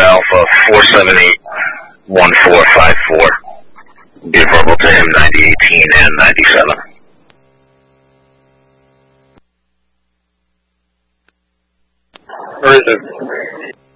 Alpha 478-1454. Be verbal to him 9018 and 97. Where is it?